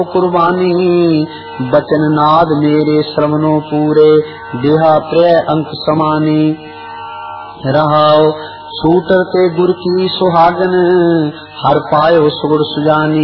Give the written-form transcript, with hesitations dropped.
कुर्बानी बचन नाद मेरे श्रवणों पूरे देहा प्रिय अंक समानी रहाओ सूटर के गुर की सुहागन हर पायो सुगुर सुजानी